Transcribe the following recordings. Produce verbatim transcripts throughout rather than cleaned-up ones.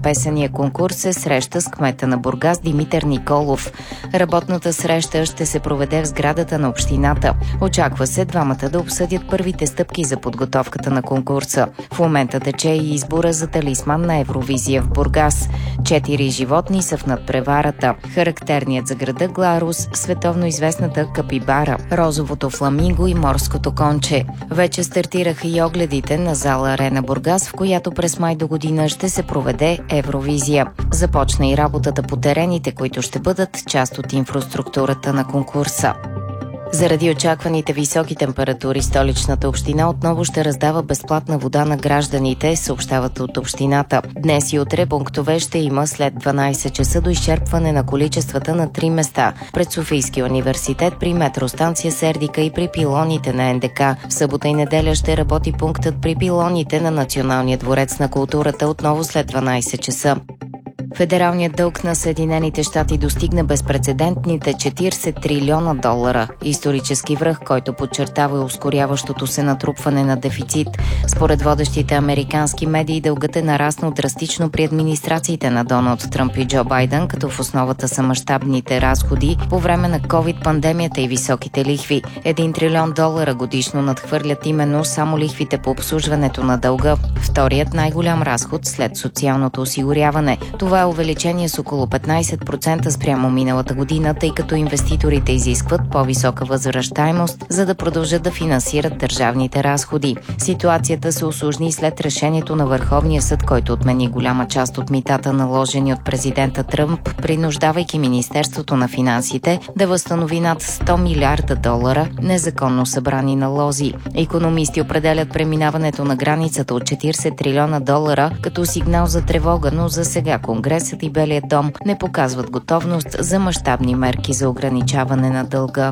песения конкурс се среща с кмета на Бургас Димитър Николов. Работната среща ще се проведе в сградата на общината. Очаква се двамата да обсъдят първите стъпки за подготовката на конкурса. В момента тече и избора за талисман на Евровизия в Бургас. Четири животни са в надпреварата. Характерният за града Гларус, световно известната капибара, розовото фламинго и морското конче. Вече стартираха и огледите на зала Арена Бургас, в която през май до година ще се проведе Евровизия. Започна и работата по терените, които ще бъдат част от инфраструктурата на конкурса. Заради очакваните високи температури, столичната община отново ще раздава безплатна вода на гражданите, съобщават от общината. Днес и утре пунктове ще има след дванайсет часа до изчерпване на количествата на три места. Пред Софийския университет, при метростанция Сердика и при пилоните на Ен Де Ка. В събота и неделя ще работи пунктът при пилоните на Националния дворец на културата отново след дванайсет часа. Федералният дълг на Съединените щати достигна безпрецедентните четирийсет трилиона долара. Исторически връх, който подчертава ускоряващото се натрупване на дефицит. Според водещите американски медии, дългът е нараснал драстично при администрациите на Доналд Тръмп и Джо Байден, като в основата са мащабните разходи по време на ковид-пандемията и високите лихви. Един трилион долара годишно надхвърлят именно само лихвите по обслужването на дълга. Вторият най-голям разход след социалното осигуряване. Това е увеличение с около петнайсет процента спрямо миналата година, тъй като инвеститорите изискват по-висока възвръщаемост, за да продължат да финансират държавните разходи. Ситуацията се усложни след решението на Върховния съд, който отмени голяма част от митата, наложени от президента Тръмп, принуждавайки Министерството на финансите да възстанови над сто милиарда долара незаконно събрани налози. Икономисти определят преминаването на границата от четирийсет трилиона долара като сигнал за тревога, но за сега Конгресът и Белият дом не показват готовност за мащабни мерки за ограничаване на дълга.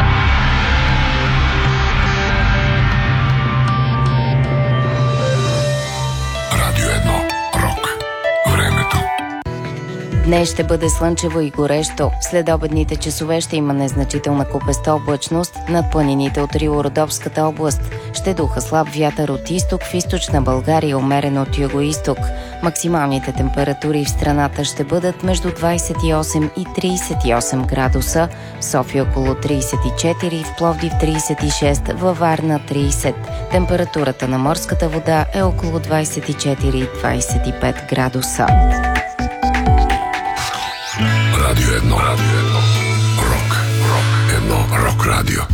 Радио едно. Рок. Времето. Днес ще бъде слънчево и горещо. След обедните часове ще има незначителна купеста облачност над планините от Рило-Родопската област. Ще духа слаб вятър от изток, в източна България умерен от юго-изток. Максималните температури в страната ще бъдат между двайсет и осем и трийсет и осем градуса, в София около трийсет и четири, в Пловдив трийсет и шест, във Варна трийсет. Температурата на морската вода е около двайсет и четири до двайсет и пет градуса. Радио едно. Радио едно. Рок. Рок. Едно рок радио.